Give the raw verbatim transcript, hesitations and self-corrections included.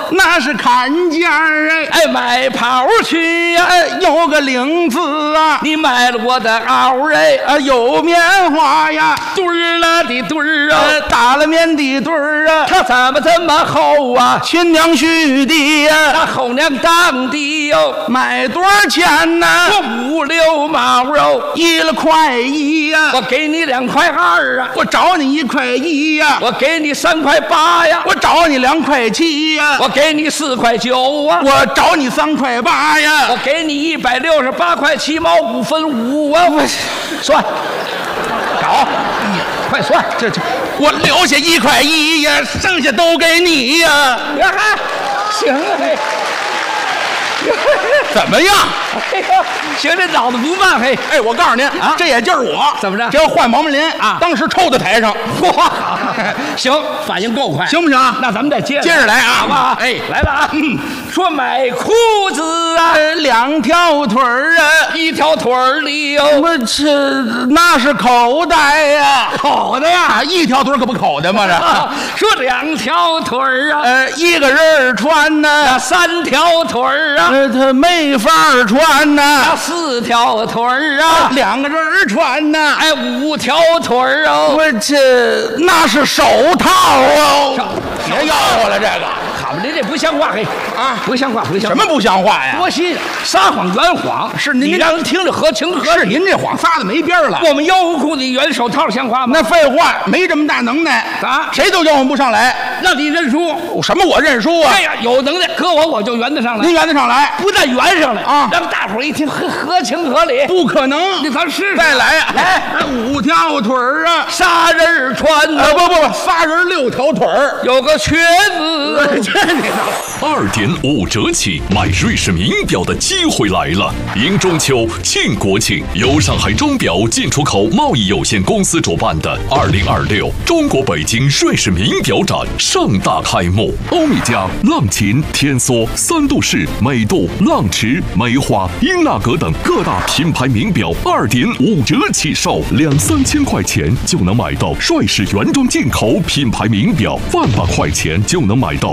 那是看价哎， 哎，买袍去呀、 哎，有个领子啊， 你买了我的袄哎， 啊，有棉花呀， 墩儿了的墩儿啊， 呃，打了棉的墩儿啊， 它怎么这么厚啊？ 亲娘婿的呀， 那后娘当的哟， 买多少钱呢？ 我五六毛肉， 一了块一呀， 我给你两块二啊， 我找你一块一呀， 我给你三块八呀， 我找你两块七呀， 我给你四块九啊， 我找你三块八呀， 我给你一百六十八块七毛五分五啊！我算，找，快算， 这这，我留下一块一呀，剩下都给你呀。 呀哈，行嘿， 怎么样？ 哎呀，行，这脑子不慢嘿。 哎，我告诉您啊这也就是我怎么着这要换毛毛林啊当时抽在台上， 哇，行，反应够快， 行不行？ 那咱们再接着接着来啊， 好吧？ 哎， 来了啊！嗯，说买裤子啊， 呃两条腿儿啊， 一条腿儿里有我这那是口袋呀， 口的呀。 啊，一条腿儿可不口袋吗？ 啊这， 说两条腿儿啊， 呃，一个人儿穿呢， 那三条腿儿啊， 呃，他没法儿穿那呢， 四条腿儿啊， 两个人儿穿呢， 哎，五条腿儿哦。 我这那是手套哦，别要我了这个好，您这不像话嘿啊， 不像话，不像话。 什么不像话呀？ 多新鲜，撒谎圆谎， 是您你让人听着合情合是理。 您这谎撒的没边儿了。 我们腰裤裤子圆手套像话吗？ 那废话，没这么大能耐啊谁都吆喝不上来。 那你认输。 什么我认输啊这？样有能耐，搁我我就圆得上来。 您圆得上来？ 不但圆上来啊让大伙儿一听合合情合理。 不可能！ 你咱试试， 再来呀！ 来， 五条腿儿啊！ 仨人穿呃， 的， 不不不，仨人六条腿儿。 有个瘸子。 这你二点五折起买瑞士名表的机会来了！迎中秋、庆国庆，由上海钟表进出口贸易有限公司主办的二零二六中国北京瑞士名表展盛大开幕。欧米茄、浪琴、天梭、三度式、美度、浪驰、梅花、英纳格等各大品牌名表二点五折起售，两三千块钱就能买到瑞士原装进口品牌名表，万把块钱就能买到